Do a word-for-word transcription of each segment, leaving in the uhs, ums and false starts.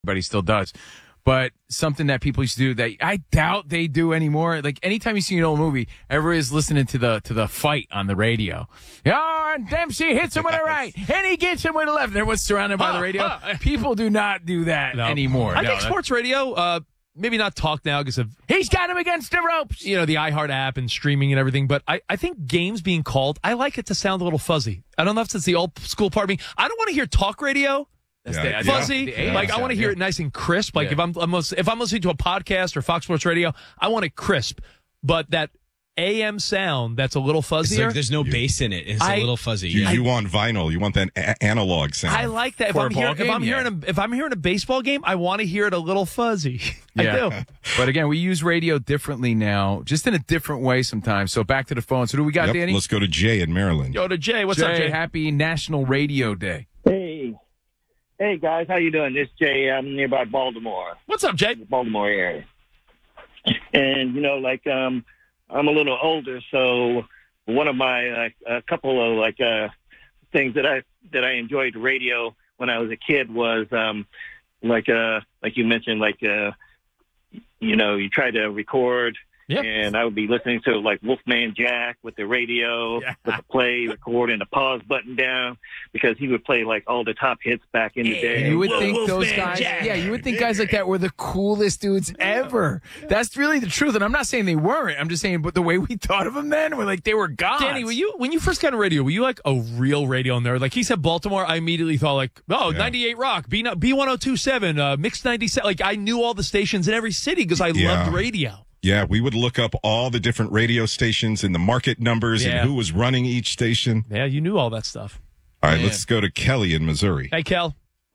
everybody still does. But something that people used to do that I doubt they do anymore. Like anytime you see an old movie, everybody's listening to the to the fight on the radio. Oh, and Dempsey hits him with the right, and he gets him with the left. And everyone's surrounded by the radio. People do not do that no. anymore. I no, think sports radio, uh, maybe not talk now because of he's got him against the ropes. You know, the iHeart app and streaming and everything. But I, I think games being called, I like it to sound a little fuzzy. I don't know if it's the old school part of me. I don't want to hear talk radio. That's Yeah, the, Fuzzy, the, the like I want to hear yeah. it nice and crisp. Like Yeah. if I'm, I'm if I'm listening to a podcast or Fox Sports Radio, I want it crisp. But that A M sound that's a little It's fuzzier. like there's no bass in it. It's I- a little fuzzy. You, Yeah. you want vinyl. You want that a- analog sound. I like that. If For a I'm, ball hearing, if game, I'm yeah. hearing a, if I'm hearing a baseball game, I want to hear it a little fuzzy. I Yeah. do. But again, we use radio differently now, just in a different way sometimes. So back to the phone. So do we got, Yep, Danny? let's go to Jay in Maryland. Yo, to Jay, what's Jay, up, Jay? happy National Radio Day. Hey, hey guys, how you doing? This is Jay. I'm nearby Baltimore, What's up, Jay? Baltimore area. And you know, like um, I'm a little older, so one of my uh, a couple of like uh, things that I that I enjoyed radio when I was a kid was um, like uh, like you mentioned, like uh, you know, you try to record. Yep. And I would be listening to like Wolfman Jack with the radio, Yeah. with the play, record, and the pause button down because he would play like all the top hits back in the day. And you would Whoa, think Wolfman those guys, Jack. yeah, you would think guys like that were the coolest dudes ever. That's really the truth. And I'm not saying they weren't. I'm just saying, but the way we thought of them then, were like they were gods. Danny, were you when you first got on radio? Were you like a real radio nerd? Like he said, Baltimore. I immediately thought like, oh, Yeah. ninety-eight Rock, B B one oh two seven, uh, Mix ninety-seven. Like I knew all the stations in every city because I Yeah. loved radio. Yeah, we would look up all the different radio stations and the market numbers Yeah. and who was running each station. Yeah, you knew all that stuff. All right, Man. let's go to Kelly in Missouri. Hey, Kel.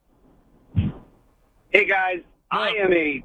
Hey guys, I am a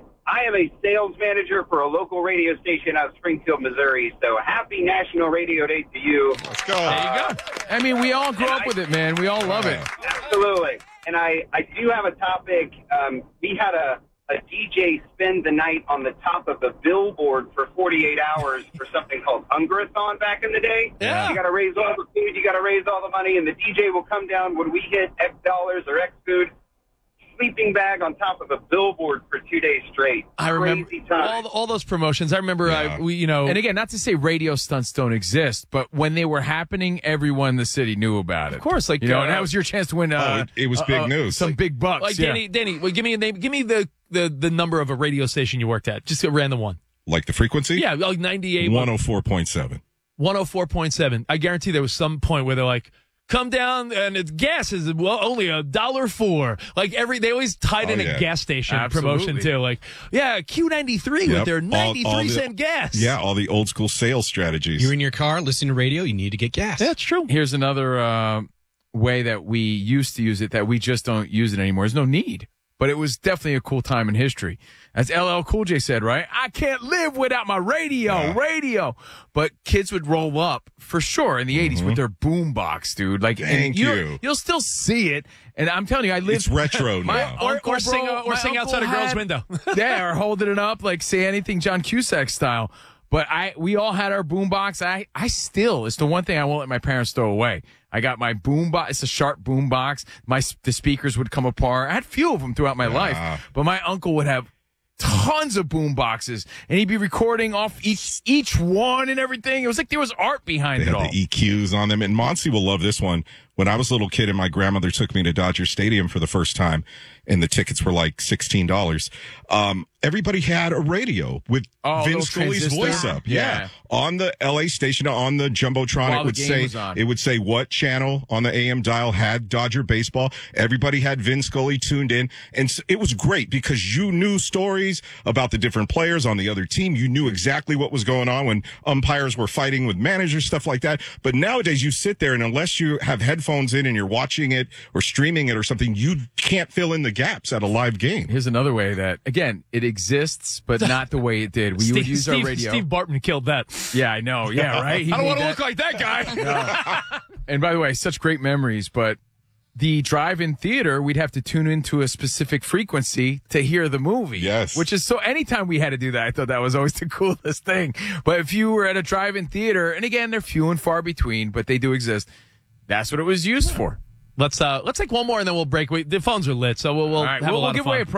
I am a sales manager for a local radio station out of Springfield, Missouri. So happy National Radio Day to you. Let's go. There you go. I mean, we all grew up with it, man. We all love it. Absolutely. And I, I do have a topic. Um, we had a, a D J spend the night on the top of a billboard for forty-eight hours for something called Hungrathon back in the day. Yeah. You got to raise all the food, you got to raise all the money, and the D J will come down when we hit X dollars or X food. Sleeping bag on top of a billboard for two days straight. I remember Crazy time. all, all those promotions. I remember, Yeah. I, we, you know, And again, not to say radio stunts don't exist, but when they were happening, everyone in the city knew about it. of course, like You know, uh, and that was your chance to win. Uh, Oh, it- it was big uh, uh, news. Some big bucks. like yeah. Danny. Danny, well, give me a name. Give me the, the the number of a radio station you worked at. Just a random one. Like the frequency? Yeah, like ninety-eight, one oh four point seven. one oh four point seven. I guarantee there was some point where they're like, come down and it's gas is well only a dollar four. Like every they always tied Oh, in yeah. a gas station Absolutely. promotion too. Like yeah, Q ninety-three with Yep. their All- ninety-three all the- cent gas. Yeah, all the old school sales strategies. You're in your car listening to radio. You need to get gas. Yeah, that's true. Here's another uh, way that we used to use it that we just don't use it anymore. There's no need. But it was definitely a cool time in history. As L L Cool J said, right? I can't live without my radio, Yeah. radio. But kids would roll up for sure in the eighties with their boom box, dude. Like, and Thank you. you. You'll still see it. And I'm telling you, I lived. It's retro my now. Or, uncle, or sing, bro, uh, or my sing uncle outside a girl's had- window. yeah, or holding it up like say anything John Cusack style. But I, we all had our boom box. I, I still, it's the one thing I won't let my parents throw away. I got my boom box. It's a sharp boom box. My, the speakers would come apart. I had a few of them throughout my life, but my uncle would have tons of boom boxes and he'd be recording off each, each one and everything. It was like there was art behind They it had all. the E Qs on them. And Monty will love this one. When I was a little kid and my grandmother took me to Dodger Stadium for the first time and the tickets were like sixteen dollars, um, everybody had a radio with Oh, Vin little Scully's transistor? voice up. Yeah. Yeah. On the L A station, on the Jumbotron, While it the would game say, was on. it would say what channel on the A M dial had Dodger baseball. Everybody had Vin Scully tuned in. And so it was great because you knew stories about the different players on the other team. You knew exactly what was going on when umpires were fighting with managers, stuff like that. But nowadays you sit there and unless you have headphones in and you're watching it or streaming it or something, you can't fill in the gaps at a live game. Here's another way that, again, it exists, but not the way it did. We Steve, would use Steve, our radio. Steve Bartman killed that. Yeah, I know. Yeah, right? He I don't made want to that- look like that guy. And by the way, such great memories, but the drive-in theater, we'd have to tune into a specific frequency to hear the movie. Yes. Which is so anytime we had to do that, I thought that was always the coolest thing. But if you were at a drive-in theater, and again, they're few and far between, but they do exist, that's what it was used for. Let's uh let's take one more and then we'll break. We, the phones are lit, so we'll, we'll All right, have we'll, a lot we'll give of fun. away a